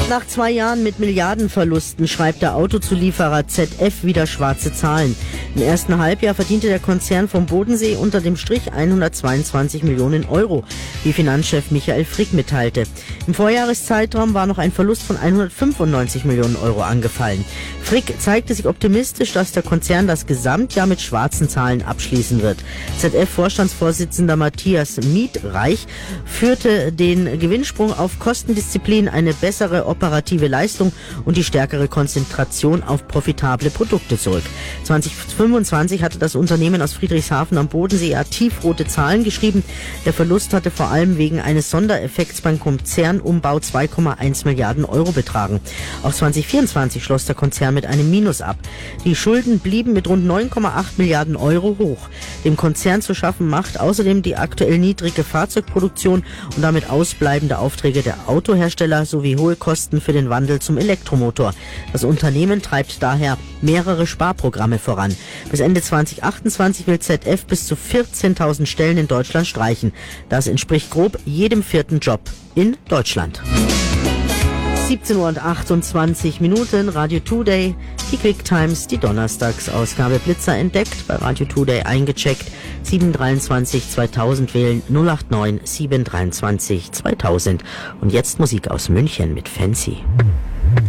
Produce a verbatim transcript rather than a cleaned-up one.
Nach zwei Jahren mit Milliardenverlusten schreibt der Autozulieferer Z F wieder schwarze Zahlen. Im ersten Halbjahr verdiente der Konzern vom Bodensee unter dem Strich hundertzweiundzwanzig Millionen Euro, wie Finanzchef Michael Frick mitteilte. Im Vorjahreszeitraum war noch ein Verlust von hundertfünfundneunzig Millionen Euro angefallen. Frick zeigte sich optimistisch, dass der Konzern das Gesamtjahr mit schwarzen Zahlen abschließen wird. Z F-Vorstandsvorsitzender Matthias Mietreich führte den Gewinnsprung auf Kostendisziplin, eine bessere operative Leistung und die stärkere Konzentration auf profitable Produkte zurück. zwanzig fünfundzwanzig hatte das Unternehmen aus Friedrichshafen am Bodensee eher tiefrote Zahlen geschrieben. Der Verlust hatte vor allem wegen eines Sondereffekts beim Konzernumbau zwei Komma eins Milliarden Euro betragen. Auch zwanzig vierundzwanzig schloss der Konzern mit einem Minus ab. Die Schulden blieben mit rund neun Komma acht Milliarden Euro hoch. Dem Konzern zu schaffen macht außerdem die aktuell niedrige Fahrzeugproduktion und damit ausbleibende Aufträge der Autohersteller sowie hohe Kosten für den Wandel zum Elektromotor. Das Unternehmen treibt daher mehrere Sparprogramme voran. Bis Ende zwanzig achtundzwanzig will Z F bis zu vierzehntausend Stellen in Deutschland streichen. Das entspricht grob jedem vierten Job in Deutschland. siebzehn Uhr achtundzwanzig Minuten, Radio Today, die Quick Times, die Donnerstagsausgabe. Blitzer entdeckt, bei Radio Today eingecheckt, sieben dreiundzwanzig zweitausend wählen, null acht neun sieben dreiundzwanzig zweitausend. Und jetzt Musik aus München mit Fancy.